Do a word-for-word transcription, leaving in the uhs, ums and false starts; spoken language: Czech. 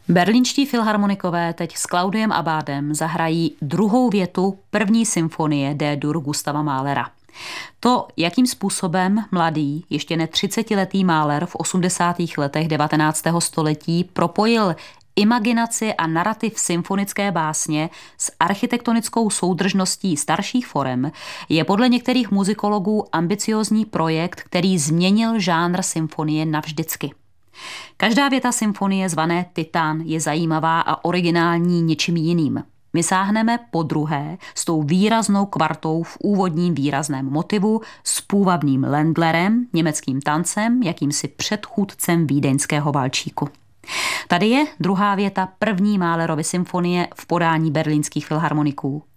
Berlínští filharmonikové teď s Claudiem Abadem zahrají druhou větu první symfonie D-dur Gustava Mahlera. To, jakým způsobem mladý, ještě ne třicetiletý Mahler v osmdesátých letech devatenáctého století propojil imaginaci a narrativ symfonické básně s architektonickou soudržností starších forem, je podle některých muzikologů ambiciózní projekt, který změnil žánr symfonie navždycky. Každá věta symfonie zvané Titán je zajímavá a originální něčím jiným. My sáhneme po druhé s tou výraznou kvartou v úvodním výrazném motivu, s půvabným Ländlerem, německým tancem, jakýmsi předchůdcem vídeňského valčíku. Tady je druhá věta první Mahlerovy symfonie v podání berlínských filharmoniků.